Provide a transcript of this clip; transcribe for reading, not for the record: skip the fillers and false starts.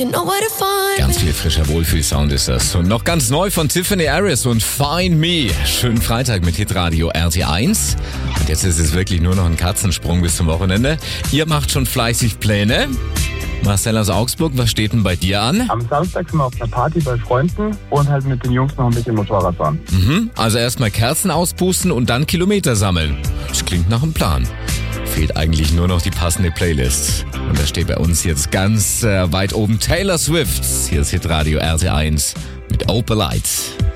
you know where to find Ganz viel frischer Wohlfühlsound ist das. Und noch ganz neu von Tiffany Harris und Find Me. Schönen Freitag mit Hitradio RT1. Und jetzt ist es wirklich nur noch ein Katzensprung bis zum Wochenende. Ihr macht schon fleißig Pläne. Marcel aus Augsburg, was steht denn bei dir an? Am Samstag sind wir auf einer Party bei Freunden und halt mit den Jungs noch ein bisschen Motorrad fahren. Also erstmal Kerzen auspusten und dann Kilometer sammeln. Das klingt nach einem Plan. Fehlt eigentlich nur noch die passende Playlist. Und da steht bei uns jetzt ganz weit oben Taylor Swift. Hier ist Hitradio RT1 mit Opalite.